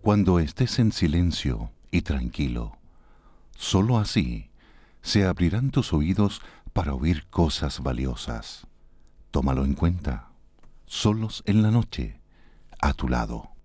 Cuando estés en silencio y tranquilo, solo así se abrirán tus oídos para oír cosas valiosas. Tómalo en cuenta. Solos en la noche, a tu lado.